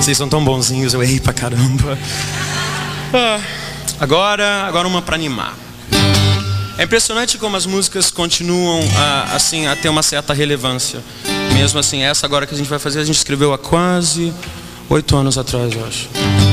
Vocês são tão bonzinhos, eu errei pra caramba. Agora uma pra animar. É impressionante como as músicas continuam assim, a ter uma certa relevância. Mesmo assim, essa agora que a gente vai fazer, a gente escreveu há quase 8 anos atrás, eu acho.